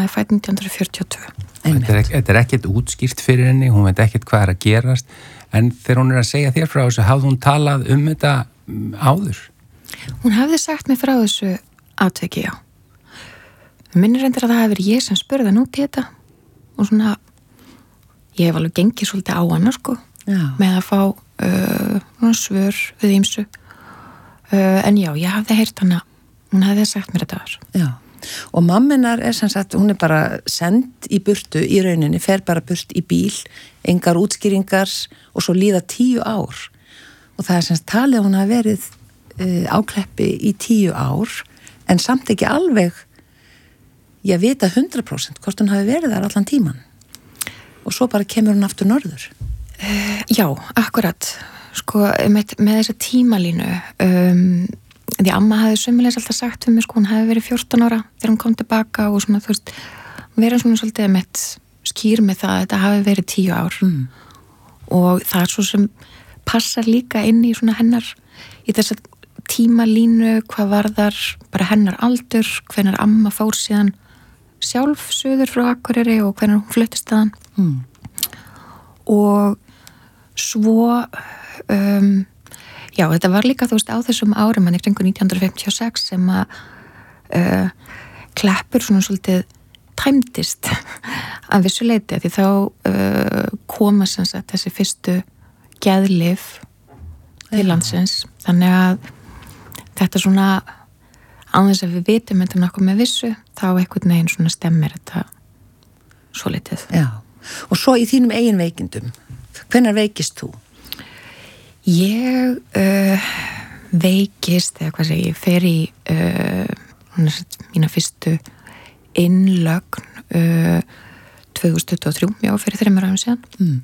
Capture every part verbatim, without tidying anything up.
er fædd nítján hundruð fjörutíu og tvö. Þetta er, þetta er ekkert útskýrt fyrir henni, hún veit ekkert hvað er að gerast, en þegar hún er að segja þér frá þessu, hafði hún talað um þetta áður? Hún hafði sagt mér frá þessu atveki, já. Minnir reyndir að það hefði verið ég sem spurði hann út í þetta og svona, ég hef alveg gengið svolítið á hana, sko, já. Með að fá uh, svör við ýmsu. Uh, en já, ég hafði heyrt hana, hún hafði sagt mér þetta var. Já. Og mamminar er sem sagt, hún er bara send í burtu í rauninni, fer bara burt í bíl, engar útskýringar og svo líða tíu ár. Og það er sem sagt talið að hún hafi verið uh, á Kleppi í tíu ár, en samt ekki alveg, ég vita hundrað prósent hvort hún hafi verið þar allan tíman. Og svo bara kemur hún aftur norður. Uh, já, akkurat. Sko, með, með þessa tímalínu, um, því amma hafði sömulegis alltaf sagt við mig, sko, hún hefði verið fjórtán ára þegar hún kom tilbaka og svona, þú veist, verið svona svolítið með skýr með það að þetta hafi verið tíu ár. Mm. Og það er svo sem passar líka inn í svona hennar, í þessa tímalínu, hvað varðar bara hennar aldur, hvenær amma fór síðan sjálf suður frá Akureyri og hvenær hún fluttist þaðan. Mm. Og svo, um, já, þetta var líka, þú veist, á þessum árum, hann í kringu nítján hundruð fimmtíu og sex sem að uh, Kleppur svona svolítið tæmdist af vissu leyti, því þá uh, koma sem sagt þessi fyrstu geðlyf til landsins, þannig að þetta svona, án þess að við vitum þetta nokkuð með vissu, þá einhvern veginn svona stemmir þetta svo litið. Já, og svo í þínum eigin veikindum, hvenær veikist þú? Ég uh, veikist, eða hvað segi, ég fer í uh, mína fyrstu innlögn uh, tvö þúsund tuttugu og þrjú, já, fyrir þreymur árum síðan. Mm.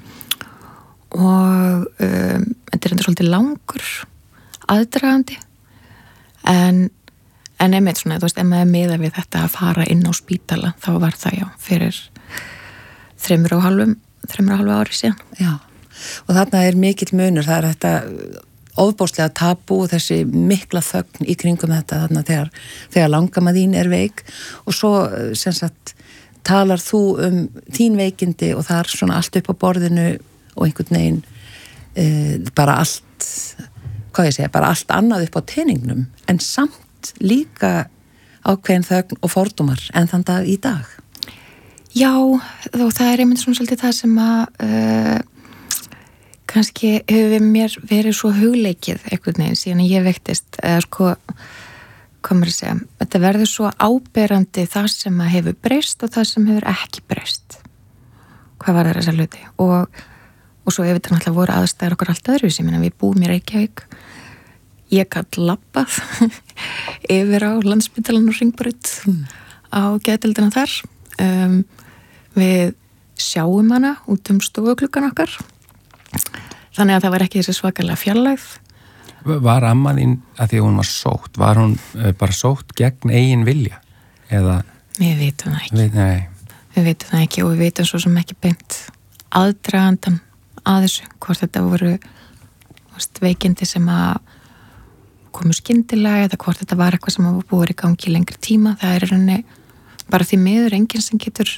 Og um, þetta er enda svolítið langur aðdragandi, en, en einmitt svona, þú veist, ef maður miða við þetta að fara inn á spítala, þá var það, já, fyrir þreymur og halvum, þreymur og halvu ári síðan. Já. Og þarna er mikill munur, það er þetta ofbóðslega tabú og þessi mikla þögn í kringum þetta þarna þegar, þegar langamma þín er veik og svo sem sagt talar þú um þín veikindi og það er svona allt upp á borðinu og einhvern veginn uh, bara allt, hvað ég segja, bara allt annað upp á teningnum en samt líka ákveðin þögn og fordómar en þann dag í dag. Já, þó það er einmitt svona svolítið það sem að uh, kannski hefur mér verið svo hugleikið einhvern veginn síðan ég veiktist eða sko, komur að segja þetta verður svo áberandi það sem að hefur breyst og það sem hefur ekki breyst hvað var það þessa hluti og, og svo ef þetta náttúrulega voru aðstæður okkur allt öðru sem við búum í Reykjavík ég gat labbað yfir á Landspítalann og Hringbraut mm. á geðdeildina þar um, við sjáum hana út um stofugluggan okkar þannig að það var ekki þessi svakalega fjarlægð. Var amma þín, að því að hún var sótt, var hún bara sótt gegn eigin vilja? Eða? Við vitum það ekki. Við, nei. Við vitum það ekki og við vitum svo sem ekki beint aðdragandan að þessu, hvort þetta voru veist, veikindi sem að komu skyndilega eða hvort þetta var eitthvað sem að búið í gangi í lengri tíma. Það er rauninni bara því miður enginn sem getur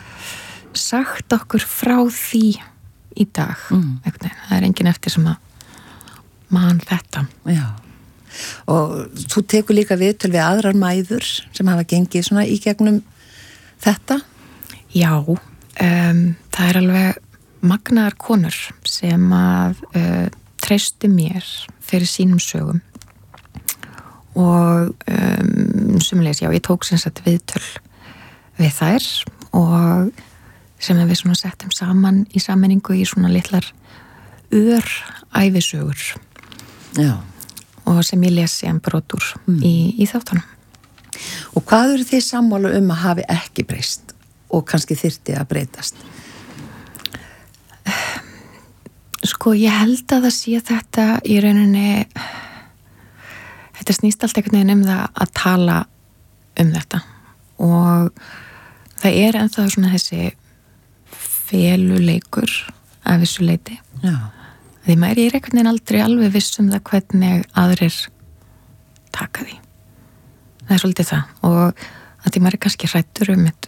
sagt okkur frá því í dag. Mm. Það er enginn eftir sem að man þetta. Já. Og þú tekur líka viðtöl við aðrar mæður sem hafa gengið svona í gegnum þetta? Já, um, það er alveg magnaðar konur sem að uh, treystu mér fyrir sínum sögum og um, sumulegis, já, ég tók sem sagt viðtöl við þær og sem við svona settum saman í sammenningu í svona litlar öræfisögur. Já. Og sem ég lesi en brotur mm. í, í þáttunum. Og hvað eru þið sammála um að hafi ekki breyst og kannski þyrfti að breytast? Sko, ég held að það sé þetta í rauninni þetta snýst allt einhvern veginn um það að tala um þetta og það er ennþá svona þessi feluleikur af þessu leiti. Já. Því maður er einhvern veginn aldrei alveg viss um það hvernig aðrir taka því. Það er svolítið það og að því maður er kannski hrættur um